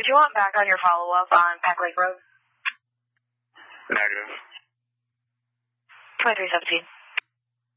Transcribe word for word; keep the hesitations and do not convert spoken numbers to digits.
you want back on your follow-up on Pack Lake Road? Negative. twenty-three seventeen.